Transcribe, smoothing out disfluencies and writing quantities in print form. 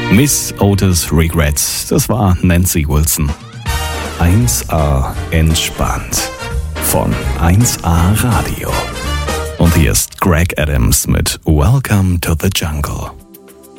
Miss Otis Regrets, das war Nancy Wilson. 1A entspannt von 1A Radio. Und hier ist Greg Adams mit Welcome to the Jungle.